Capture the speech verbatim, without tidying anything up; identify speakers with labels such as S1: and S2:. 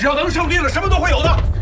S1: 只要咱们胜利了，什么都会有的。